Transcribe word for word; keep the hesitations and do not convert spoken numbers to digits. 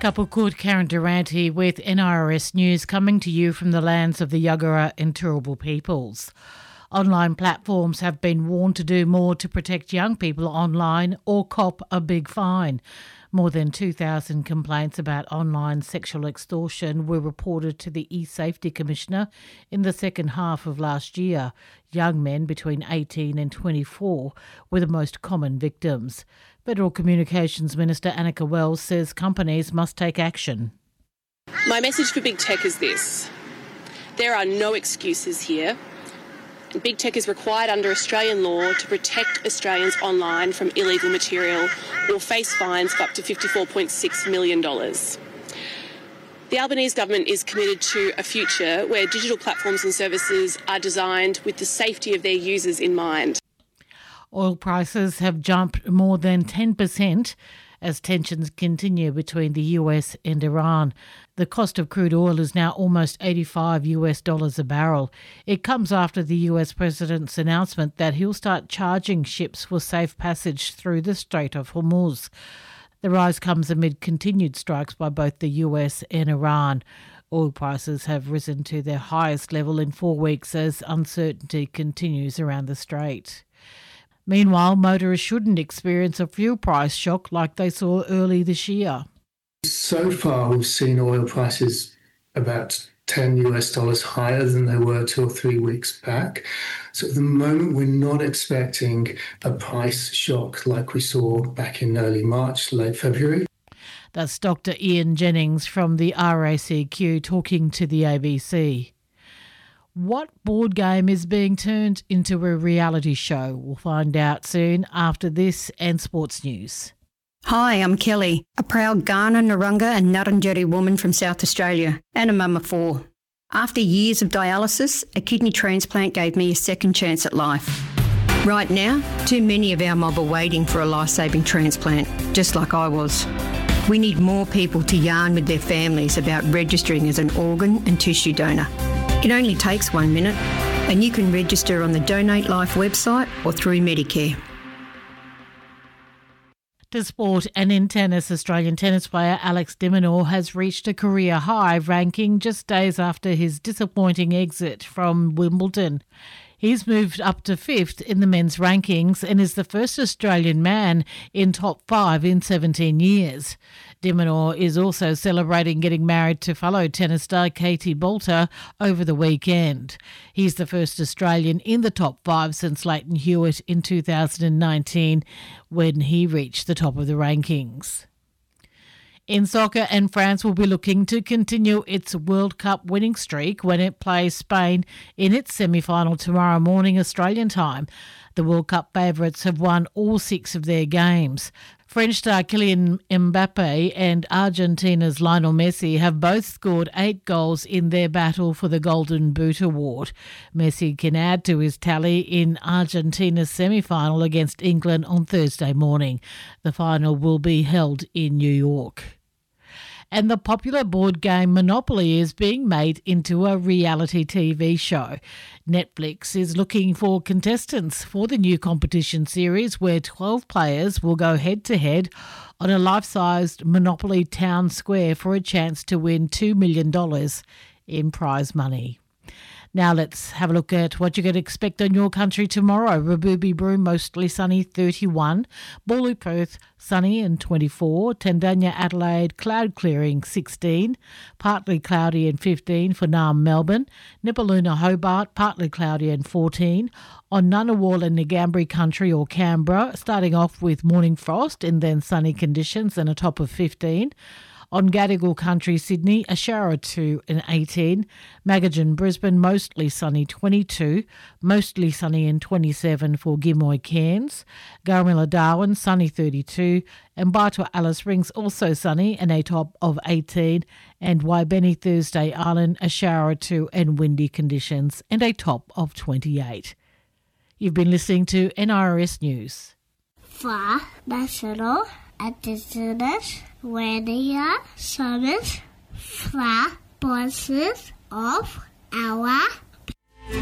Kapulkut Karen Durant here with N R S News, coming to you from the lands of the Yagara and Turrbal peoples. Online platforms have been warned to do more to protect young people online or cop a big fine. More than two thousand complaints about online sexual extortion were reported to the E-Safety Commissioner in the second half of last year. Young men between eighteen and twenty-four were the most common victims. Federal Communications Minister Annika Wells says companies must take action. My message for big tech is this. There are no excuses here. And big tech is required under Australian law to protect Australians online from illegal material or face fines of up to fifty-four point six million dollars. The Albanese government is committed to a future where digital platforms and services are designed with the safety of their users in mind. Oil prices have jumped more than ten percent as tensions continue between the U S and Iran. The cost of crude oil is now almost eighty-five US dollars a barrel. It comes after the U S president's announcement that he'll start charging ships for safe passage through the Strait of Hormuz. The rise comes amid continued strikes by both the U S and Iran. Oil prices have risen to their highest level in four weeks as uncertainty continues around the strait. Meanwhile, motorists shouldn't experience a fuel price shock like they saw early this year. So far, we've seen oil prices about ten US dollars higher than they were two or three weeks back. So at the moment, we're not expecting a price shock like we saw back in early March, late February. That's Doctor Ian Jennings from the R A C Q talking to the A B C. What board game is being turned into a reality show? We'll find out soon after this and sports news. Hi, I'm Kelly, a proud Kaurna, Narungga and Ngarrindjeri woman from South Australia and a mum of four. After years of dialysis, a kidney transplant gave me a second chance at life. Right now, too many of our mob are waiting for a life-saving transplant, just like I was. We need more people to yarn with their families about registering as an organ and tissue donor. It only takes one minute, and you can register on the Donate Life website or through Medicare. To sport, and in tennis, Australian tennis player Alex de Minaur has reached a career high ranking just days after his disappointing exit from Wimbledon. He's moved up to fifth in the men's rankings and is the first Australian man in top five in seventeen years. De Minaur is also celebrating getting married to fellow tennis star Katie Boulter over the weekend. He's the first Australian in the top five since Leighton Hewitt in two thousand nineteen, when he reached the top of the rankings. In soccer, and France will be looking to continue its World Cup winning streak when it plays Spain in its semi-final tomorrow morning Australian time. The World Cup favourites have won all six of their games. French star Kylian Mbappe and Argentina's Lionel Messi have both scored eight goals in their battle for the Golden Boot award. Messi can add to his tally in Argentina's semi-final against England on Thursday morning. The final will be held in New York. And the popular board game Monopoly is being made into a reality T V show. Netflix is looking for contestants for the new competition series where twelve players will go head-to-head on a life-sized Monopoly town square for a chance to win two million dollars in prize money. Now let's have a look at what you can expect on your country tomorrow. Raboobie Broome, mostly sunny, thirty-one. Bawley, Perth, sunny and twenty-four. Tandanya, Adelaide, cloud clearing, sixteen. Partly cloudy and fifteen for Naarm, Melbourne. Nipaluna, Hobart, partly cloudy and fourteen. On Ngunnawal and Ngambri country or Canberra, starting off with morning frost and then sunny conditions and a top of fifteen. On Gadigal country, Sydney, a shower or two and eighteen. Magajan, Brisbane, mostly sunny, twenty-two. Mostly sunny and twenty-seven for Gimoy, Cairns. Garmilla, Darwin, sunny, thirty-two. And Baitua, Alice Springs, also sunny and a top of eighteen. And Waibeni, Thursday Island, a shower or two and windy conditions and a top of twenty-eight. You've been listening to N R S News. For National Indigenous Radio Service, for voices of our